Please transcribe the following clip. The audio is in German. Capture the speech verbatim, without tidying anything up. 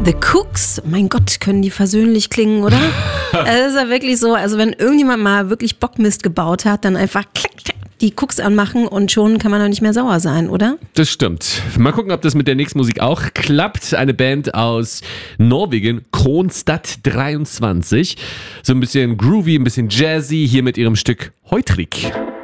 The Cooks, mein Gott, können die versöhnlich klingen, oder? Das ist ja wirklich so, also wenn irgendjemand mal wirklich Bockmist gebaut hat, dann einfach klack, klack, die Cooks anmachen und schon kann man doch nicht mehr sauer sein, oder? Das stimmt. Mal gucken, ob das mit der nächsten Musik auch klappt. Eine Band aus Norwegen, Kronstadt dreiundzwanzig. So ein bisschen groovy, ein bisschen jazzy, hier mit ihrem Stück Heutrik.